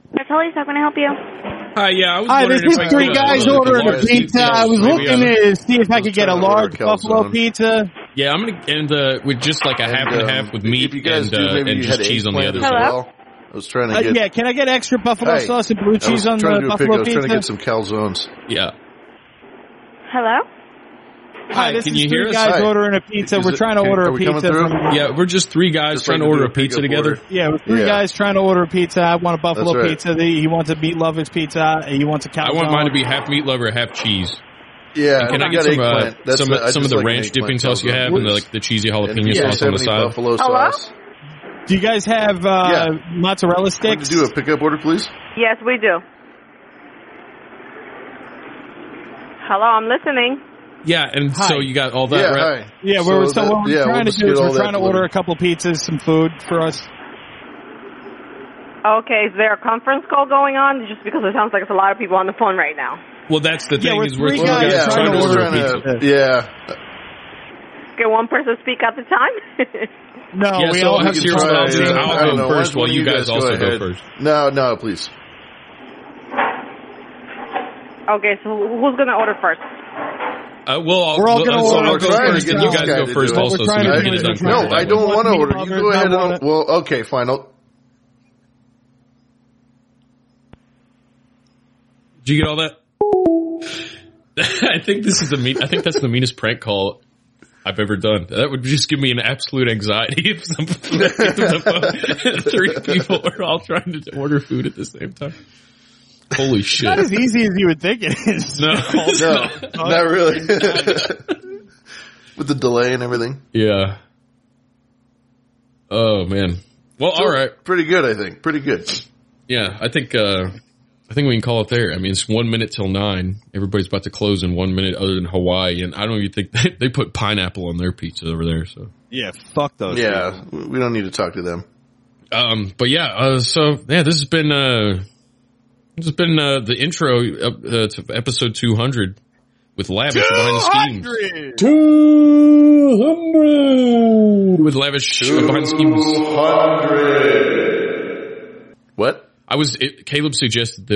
Police, how can I help you? Hi, yeah, I was Hi, wondering this if is three guys ordering a pizza. I was looking to see if I could get a large buffalo pizza. Yeah, I'm gonna end with just like a half and a half with meat and just cheese on the other side. Hello? I was trying to get... Yeah, can I get extra buffalo sauce and blue cheese on the buffalo pizza? I was trying to get some calzones. Yeah. Hello? Hi, this can is you hear three us? guys ordering a pizza. We're trying to order a pizza. Yeah, we're just three guys trying to order a pizza together. Yeah, we're three guys trying to order a pizza. I want a buffalo pizza. He wants a meat lover's pizza. He wants a calzone. I want mine to be half meat lover, half cheese. Yeah, and can I get some of the ranch dipping sauce you have and the cheesy jalapeno sauce on the side? Buffalo sauce. Do you guys have mozzarella sticks? Do a pickup order, please? Yes, we do. Hello, I'm listening. Yeah, and so you got all that, right? Hi. Yeah, what we're trying to do is we're trying to order a couple pizzas, some food for us. Okay, is there a conference call going on? Just because it sounds like it's a lot of people on the phone right now. Well, that's the thing is we're three guys trying to order a pizza. Yeah. Can one person speak at the time? No, yeah, we so all have your sponsors. I'll go first while you guys also go first. No, please. Okay, so who's going to order first? We're all going to order. I'll go first, and you guys go first also, so we can get it done. No, I don't want to order. You go ahead and... Well, okay, fine. Did you get all that? I think that's the meanest prank call I've ever done. That would just give me an absolute anxiety if some three people are all trying to order food at the same time. Holy shit. Not as easy as you would think it is. No, not really. With the delay and everything. Yeah. Oh, man. Well, all right. Pretty good, I think. Pretty good. Yeah, I think we can call it there. I mean, it's 1 minute till 9. Everybody's about to close in 1 minute other than Hawaii, and I don't even think they put pineapple on their pizza over there, so. Yeah, fuck those. Yeah, we don't need to talk to them. But yeah, this has been the intro to episode 200 with Lavish Behind the Schemes. 200 with Lavish Behind the Schemes. 200. What? Caleb suggested that